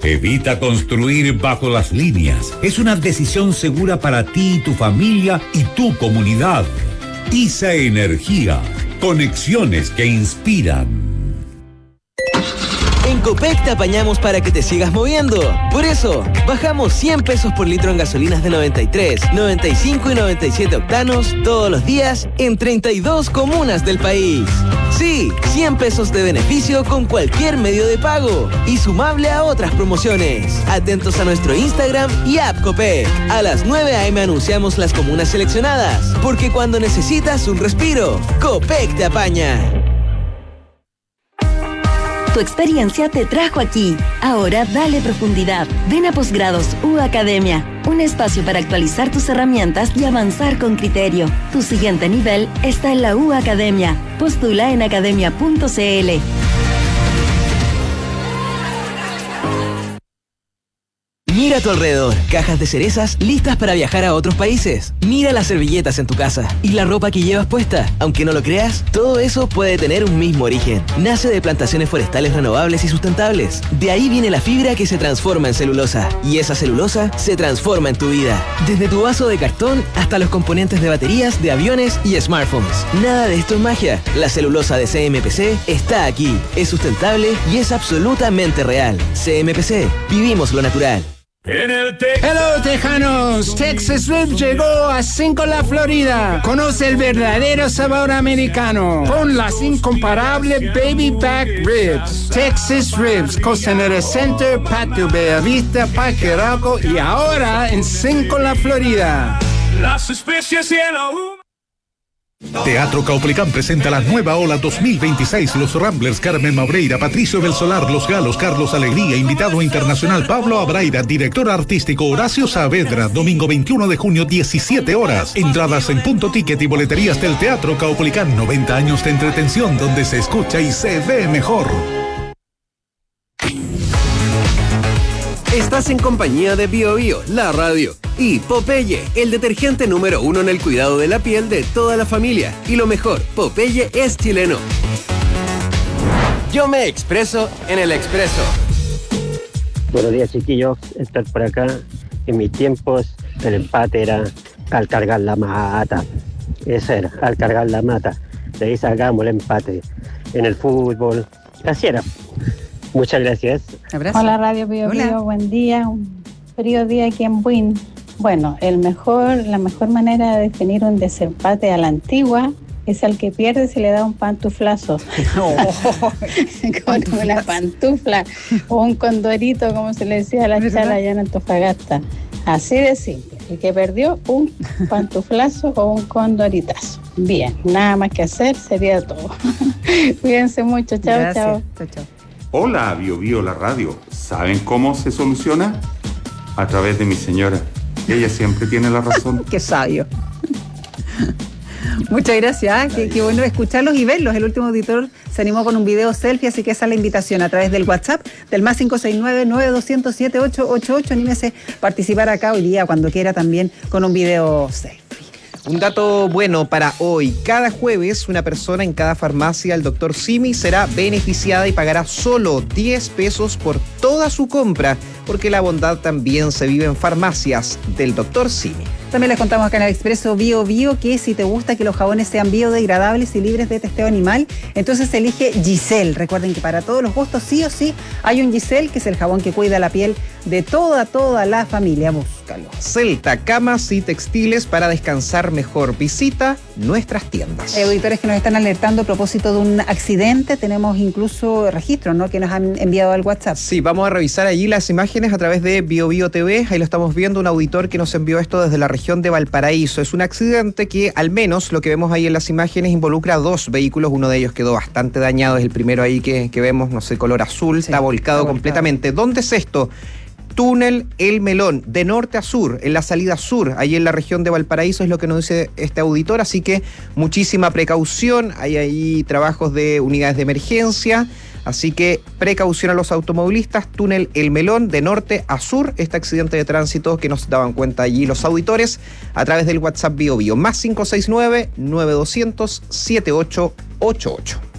Evita construir bajo las líneas. Es una decisión segura para ti y tu familia y tu comunidad. ISA Energía. Conexiones que inspiran. En Copec te apañamos para que te sigas moviendo. Por eso, bajamos 100 pesos por litro en gasolinas de 93, 95 y 97 octanos todos los días en 32 comunas del país. Sí, 100 pesos de beneficio con cualquier medio de pago y sumable a otras promociones. Atentos a nuestro Instagram y app Copec. A las 9 a.m. anunciamos las comunas seleccionadas, porque cuando necesitas un respiro, Copec te apaña. Tu experiencia te trajo aquí. Ahora dale profundidad. Ven a Posgrados U Academia, un espacio para actualizar tus herramientas y avanzar con criterio. Tu siguiente nivel está en la U Academia. Postula en academia.cl. Mira a tu alrededor, cajas de cerezas listas para viajar a otros países. Mira las servilletas en tu casa y la ropa que llevas puesta. Aunque no lo creas, todo eso puede tener un mismo origen. Nace de plantaciones forestales renovables y sustentables. De ahí viene la fibra que se transforma en celulosa. Y esa celulosa se transforma en tu vida. Desde tu vaso de cartón hasta los componentes de baterías, de aviones y smartphones. Nada de esto es magia. La celulosa de CMPC está aquí. Es sustentable y es absolutamente real. CMPC. Vivimos lo natural. Hello Tejanos, Texas Ribs llegó a Cinco-La, Florida. Conoce el verdadero sabor americano con las incomparables Baby Back Ribs. Texas Ribs, Costanera Center, Patio Bellavista, Parque Arauco y ahora en Cinco-La, Florida. Las especies y el ahumado. Teatro Caupolicán presenta la nueva ola 2026. Los Ramblers, Carmen Maureira, Patricio del Solar, Los Galos, Carlos Alegría, invitado internacional Pablo Abraira, director artístico Horacio Saavedra, domingo 21 de junio, 17 horas. Entradas en Punto Ticket y boleterías del Teatro Caupolicán. 90 años de entretención donde se escucha y se ve mejor. Estás en compañía de Bio Bio, la radio, y Popeye, el detergente número 1 en el cuidado de la piel de toda la familia. Y lo mejor, Popeye es chileno. Yo me expreso en el Expreso. Buenos días, chiquillos. Estar por acá. En mis tiempos, el empate era al cargar la mata. Eso era, al cargar la mata. De ahí sacamos el empate. En el fútbol, así era. Muchas gracias. Abrazo. Hola Radio Bio Bio, buen día. Un frío día aquí en Buin. Bueno, la mejor manera de definir un desempate a la antigua es al que pierde si le da un pantuflazo. Con una pantufla o un condorito, como se le decía a la chala allá en Antofagasta. Así de simple. El que perdió, un pantuflazo o un condoritazo. Bien, nada más que hacer, sería todo. Cuídense mucho. Chao, chao. Chao. Hola, Bio Bio, la radio. ¿Saben cómo se soluciona? A través de mi señora. Ella siempre tiene la razón. Qué sabio. Muchas gracias. Qué bueno escucharlos y verlos. El último auditor se animó con un video selfie, así que esa es la invitación a través del WhatsApp del más 569-9200-7888. Anímese a participar acá hoy día, cuando quiera, también con un video selfie. Un dato bueno para hoy. Cada jueves, una persona en cada farmacia, el Dr. Simi, será beneficiada y pagará solo 10 pesos por toda su compra, porque la bondad también se vive en farmacias del Dr. Simi. También les contamos acá en el Expreso Bio Bio que si te gusta que los jabones sean biodegradables y libres de testeo animal, entonces elige Giselle. Recuerden que para todos los gustos sí o sí hay un Giselle, que es el jabón que cuida la piel de toda la familia. Búscalo. Celta, camas y textiles para descansar mejor. Visita nuestras tiendas. Auditores que nos están alertando a propósito de un accidente. Tenemos incluso registros, ¿no?, que nos han enviado al WhatsApp. Sí, vamos a revisar allí las imágenes a través de Bio Bio TV. Ahí lo estamos viendo, un auditor que nos envió esto desde la región de Valparaíso. Es un accidente que, al menos lo que vemos ahí en las imágenes, involucra 2 vehículos. Uno de ellos quedó bastante dañado, es el primero ahí que vemos, no sé, color azul, sí, está volcado completamente. ¿Dónde es esto? Túnel El Melón, de norte a sur, en la salida sur, ahí en la región de Valparaíso, es lo que nos dice este auditor, así que muchísima precaución. Hay ahí trabajos de unidades de emergencia, así que precaución a los automovilistas. Túnel El Melón, de norte a sur, este accidente de tránsito que nos daban cuenta allí los auditores a través del WhatsApp Bio Bio, más 569-9200-7888.